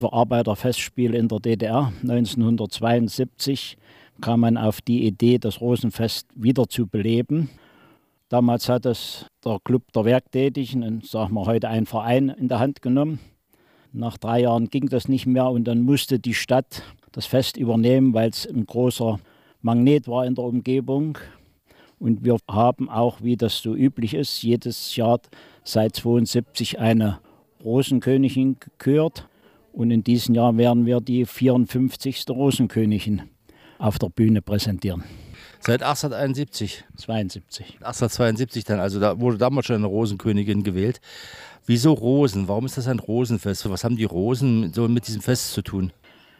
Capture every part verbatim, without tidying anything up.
Arbeiterfestspiel in der D D R neunzehnhundertzweiundsiebzig kam man auf die Idee, das Rosenfest wieder zu beleben. Damals hat es der Club der Werktätigen, und sagen wir heute ein Verein, in der Hand genommen. Nach drei Jahren ging das nicht mehr und dann musste die Stadt das Fest übernehmen, weil es ein großer Magnet war in der Umgebung. Und wir haben auch, wie das so üblich ist, jedes Jahr seit zweiundsiebzig eine Rosenkönigin gekürt. Und in diesem Jahr werden wir die vierundfünfzigste Rosenkönigin auf der Bühne präsentieren. Seit achtzehnhunderteinundsiebzig? zweiundsiebzig. achtzehnhundertzweiundsiebzig dann, also da wurde damals schon eine Rosenkönigin gewählt. Wieso Rosen? Warum ist das ein Rosenfest? Was haben die Rosen so mit diesem Fest zu tun?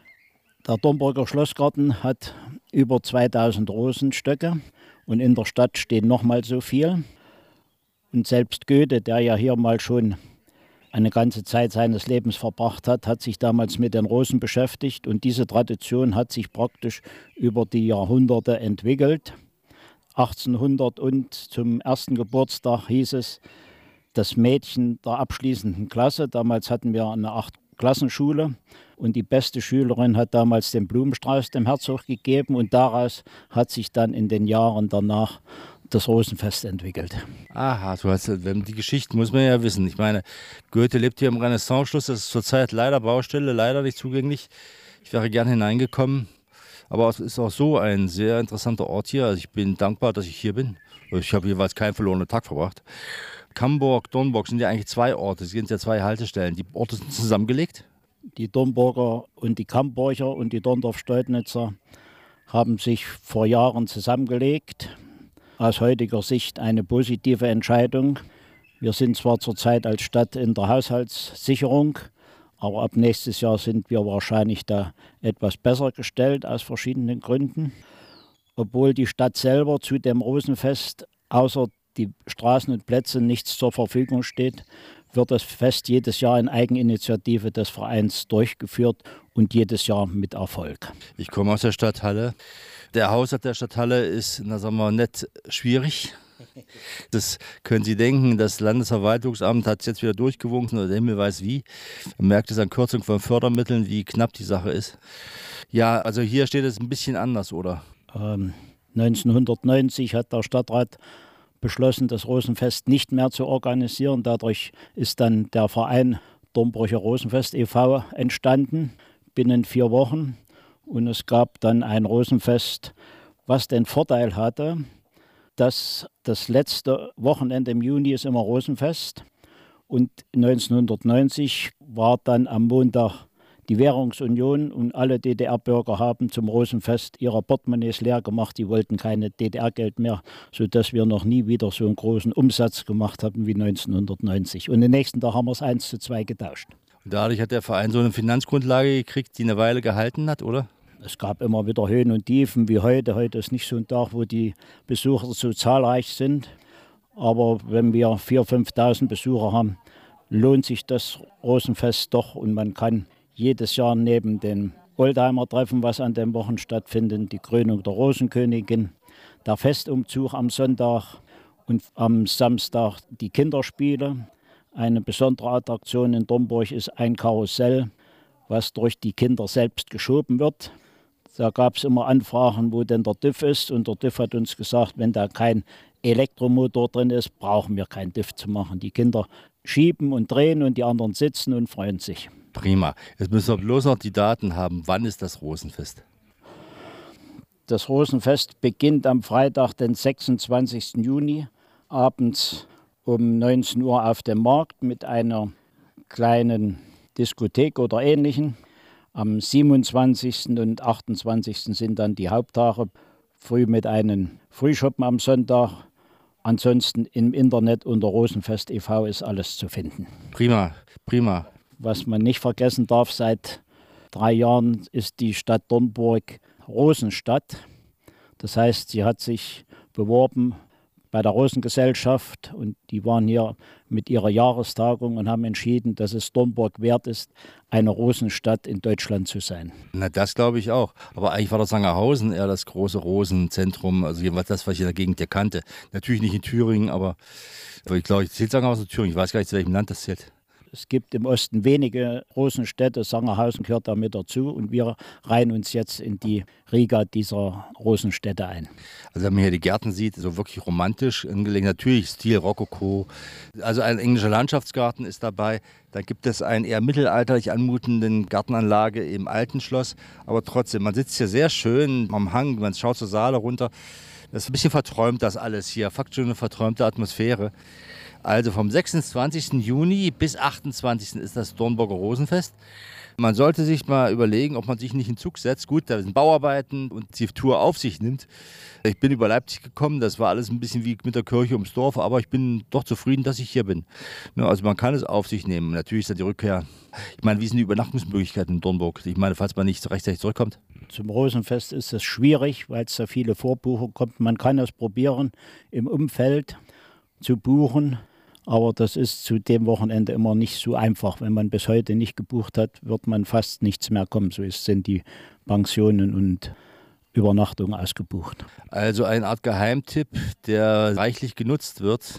Der Domburger Schlossgarten hat über zweitausend Rosenstöcke und in der Stadt stehen nochmal so viel. Und selbst Goethe, der ja hier mal schon eine ganze Zeit seines Lebens verbracht hat, hat sich damals mit den Rosen beschäftigt. Und diese Tradition hat sich praktisch über die Jahrhunderte entwickelt. achtzehnhundert und zum ersten Geburtstag hieß es, das Mädchen der abschließenden Klasse. Damals hatten wir eine Acht-Klassenschule und die beste Schülerin hat damals den Blumenstrauß dem Herzog gegeben. Und daraus hat sich dann in den Jahren danach das Rosenfest entwickelt. Aha, du hast, die Geschichten muss man ja wissen. Ich meine, Goethe lebt hier im Renaissance-Schloss, das ist zurzeit leider Baustelle, leider nicht zugänglich. Ich wäre gern hineingekommen, aber es ist auch so ein sehr interessanter Ort hier. Also ich bin dankbar, dass ich hier bin. Ich habe jeweils keinen verlorenen Tag verbracht. Camburg, Dornburg sind ja eigentlich zwei Orte, es sind ja zwei Haltestellen. Die Orte sind zusammengelegt? Die Dornburger und die Camburger und die Dorndorf-Steudnitzer haben sich vor Jahren zusammengelegt. Aus heutiger Sicht eine positive Entscheidung. Wir sind zwar zurzeit als Stadt in der Haushaltssicherung, aber ab nächstes Jahr sind wir wahrscheinlich da etwas besser gestellt aus verschiedenen Gründen. Obwohl die Stadt selber zu dem Rosenfest außer die Straßen und Plätze nichts zur Verfügung steht, wird das Fest jedes Jahr in Eigeninitiative des Vereins durchgeführt und jedes Jahr mit Erfolg. Ich komme aus der Stadthalle. Der Haushalt der Stadthalle ist, na sagen wir, nicht schwierig. Das können Sie denken, das Landesverwaltungsamt hat es jetzt wieder durchgewunken oder der Himmel weiß wie. Man merkt es an Kürzung von Fördermitteln, wie knapp die Sache ist. Ja, also hier steht es ein bisschen anders, oder? Ähm, neunzehnhundertneunzig hat der Stadtrat beschlossen, das Rosenfest nicht mehr zu organisieren. Dadurch ist dann der Verein Dornburger Rosenfest e V entstanden, binnen vier Wochen. Und es gab dann ein Rosenfest, was den Vorteil hatte, dass das letzte Wochenende im Juni ist immer Rosenfest. Und neunzehnhundertneunzig war dann am Montag die Währungsunion und alle D D R-Bürger haben zum Rosenfest ihre Portemonnaies leer gemacht. Die wollten keine D D R-Geld mehr, sodass wir noch nie wieder so einen großen Umsatz gemacht haben wie neunzehnhundertneunzig. Und den nächsten Tag haben wir es eins zu zwei getauscht. Und dadurch hat der Verein so eine Finanzgrundlage gekriegt, die eine Weile gehalten hat, oder? Es gab immer wieder Höhen und Tiefen wie heute. Heute ist nicht so ein Tag, wo die Besucher so zahlreich sind. Aber wenn wir viertausend, fünftausend Besucher haben, lohnt sich das Rosenfest doch. Und man kann jedes Jahr neben dem Oldtimer-Treffen, was an dem Wochen stattfindet, die Krönung der Rosenkönigin, der Festumzug am Sonntag und am Samstag die Kinderspiele. Eine besondere Attraktion in Dornburg ist ein Karussell, was durch die Kinder selbst geschoben wird. Da gab es immer Anfragen, wo denn der TÜV ist. Und der TÜV hat uns gesagt, wenn da kein Elektromotor drin ist, brauchen wir keinen TÜV zu machen. Die Kinder schieben und drehen und die anderen sitzen und freuen sich. Prima. Jetzt müssen wir bloß noch die Daten haben. Wann ist das Rosenfest? Das Rosenfest beginnt am Freitag, den sechsundzwanzigsten Juni, abends um neunzehn Uhr auf dem Markt mit einer kleinen Diskothek oder Ähnlichem. Am siebenundzwanzigsten und achtundzwanzigsten sind dann die Haupttage, früh mit einem Frühschoppen am Sonntag. Ansonsten im Internet unter Rosenfest e V ist alles zu finden. Prima, prima. Was man nicht vergessen darf, seit drei Jahren ist die Stadt Dornburg Rosenstadt. Das heißt, sie hat sich beworben bei der Rosengesellschaft und die waren hier mit ihrer Jahrestagung und haben entschieden, dass es Dornburg wert ist, eine Rosenstadt in Deutschland zu sein. Na, das glaube ich auch. Aber eigentlich war das Sangerhausen eher das große Rosenzentrum, also jedenfalls das, was ich in der Gegend ja kannte. Natürlich nicht in Thüringen, aber ich glaube, ich zählt Sangerhausen zu Thüringen. Ich weiß gar nicht, zu welchem Land das zählt. Es gibt im Osten wenige Rosenstädte, Sangerhausen gehört da mit dazu und wir reihen uns jetzt in die Riga dieser Rosenstädte ein. Also wenn man hier die Gärten sieht, so wirklich romantisch angelegt, natürlich Stil Rokoko. Also ein englischer Landschaftsgarten ist dabei. Dann gibt es einen eher mittelalterlich anmutenden Gartenanlage im alten Schloss. Aber trotzdem, man sitzt hier sehr schön am Hang, man schaut zur Saale runter. Das ist ein bisschen verträumt, das alles hier. Fakt schon eine verträumte Atmosphäre. Also vom sechsundzwanzigsten Juni bis achtundzwanzigsten ist das Dornburger Rosenfest. Man sollte sich mal überlegen, ob man sich nicht in den Zug setzt. Gut, da sind Bauarbeiten und die Tour auf sich nimmt. Ich bin über Leipzig gekommen, das war alles ein bisschen wie mit der Kirche ums Dorf, aber ich bin doch zufrieden, dass ich hier bin. Also man kann es auf sich nehmen. Natürlich ist da die Rückkehr. Ich meine, wie sind die Übernachtungsmöglichkeiten in Dornburg? Ich meine, falls man nicht rechtzeitig zurückkommt. Zum Rosenfest ist es schwierig, weil es so viele Vorbuchungen kommt. Man kann es probieren, im Umfeld zu buchen. Aber das ist zu dem Wochenende immer nicht so einfach. Wenn man bis heute nicht gebucht hat, wird man fast nichts mehr kommen. So sind die Pensionen und Übernachtungen ausgebucht. Also eine Art Geheimtipp, der reichlich genutzt wird.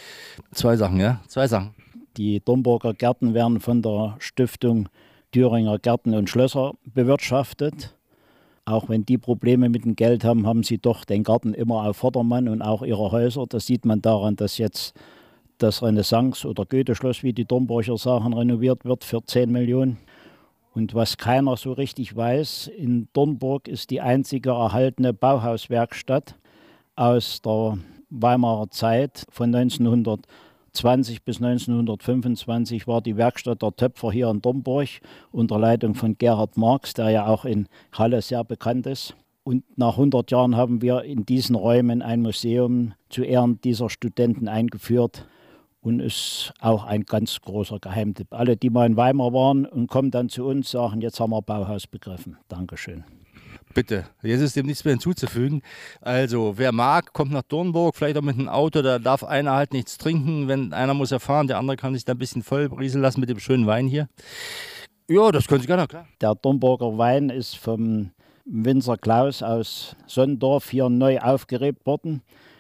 Zwei Sachen, ja? Zwei Sachen. Die Dornburger Gärten werden von der Stiftung Thüringer Gärten und Schlösser bewirtschaftet. Auch wenn die Probleme mit dem Geld haben, haben sie doch den Garten immer auf Vordermann und auch ihre Häuser. Das sieht man daran, dass jetzt das Renaissance- oder Goethe-Schloss, wie die Dornburger sagen, renoviert wird für zehn Millionen. Und was keiner so richtig weiß, in Dornburg ist die einzige erhaltene Bauhauswerkstatt aus der Weimarer Zeit. Von neunzehnhundertzwanzig bis neunzehnhundertfünfundzwanzig war die Werkstatt der Töpfer hier in Dornburg unter Leitung von Gerhard Marx, der ja auch in Halle sehr bekannt ist. Und nach hundert Jahren haben wir in diesen Räumen ein Museum zu Ehren dieser Studenten eingeführt. Und ist auch ein ganz großer Geheimtipp. Alle, die mal in Weimar waren und kommen dann zu uns, sagen, jetzt haben wir Bauhaus begriffen. Dankeschön. Bitte, jetzt ist dem nichts mehr hinzuzufügen. Also, wer mag, kommt nach Dornburg, vielleicht auch mit einem Auto, da darf einer halt nichts trinken. Wenn einer muss er fahren, der andere kann sich da ein bisschen voll rieseln lassen mit dem schönen Wein hier. Ja, das können Sie gerne, klar. Der Dornburger Wein ist vom Winzer Klaus aus Sonnendorf hier neu aufgelebt worden.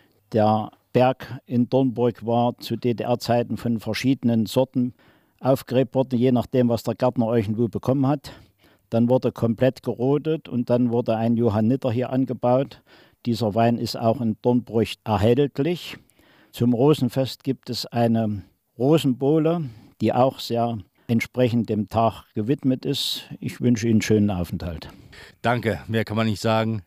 Der Berg in Dornburg war zu D D R-Zeiten von verschiedenen Sorten aufgelebt worden, je nachdem, was der Gärtner irgendwo bekommen hat. Dann wurde komplett gerodet und dann wurde ein Johanniter hier angebaut. Dieser Wein ist auch in Dornburg erhältlich. Zum Rosenfest gibt es eine Rosenbowle, die auch sehr entsprechend dem Tag gewidmet ist. Ich wünsche Ihnen einen schönen Aufenthalt. Danke, mehr kann man nicht sagen.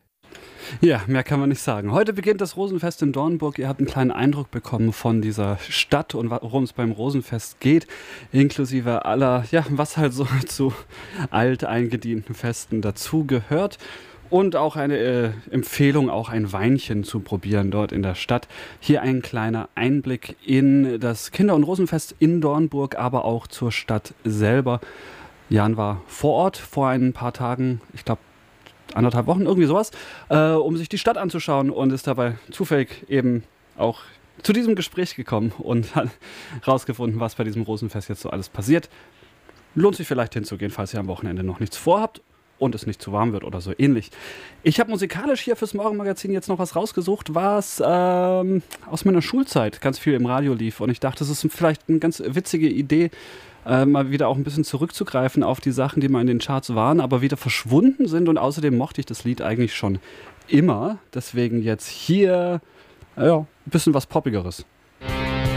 Ja, mehr kann man nicht sagen. Heute beginnt das Rosenfest in Dornburg. Ihr habt einen kleinen Eindruck bekommen von dieser Stadt und worum es beim Rosenfest geht, inklusive aller, ja, was halt so zu alt eingedienten Festen dazugehört. Und auch eine äh, Empfehlung, auch ein Weinchen zu probieren dort in der Stadt. Hier ein kleiner Einblick in das Kinder- und Rosenfest in Dornburg, aber auch zur Stadt selber. Jan war vor Ort vor ein paar Tagen, ich glaube, anderthalb Wochen, irgendwie sowas, äh, um sich die Stadt anzuschauen und ist dabei zufällig eben auch zu diesem Gespräch gekommen und hat rausgefunden, was bei diesem Rosenfest jetzt so alles passiert. Lohnt sich vielleicht hinzugehen, falls ihr am Wochenende noch nichts vorhabt und es nicht zu warm wird oder so ähnlich. Ich habe musikalisch hier fürs Morgenmagazin jetzt noch was rausgesucht, was ähm, aus meiner Schulzeit ganz viel im Radio lief und ich dachte, das ist vielleicht eine ganz witzige Idee, Äh, mal wieder auch ein bisschen zurückzugreifen auf die Sachen, die mal in den Charts waren, aber wieder verschwunden sind und außerdem mochte ich das Lied eigentlich schon immer. Deswegen jetzt hier, ja, ein bisschen was Poppigeres.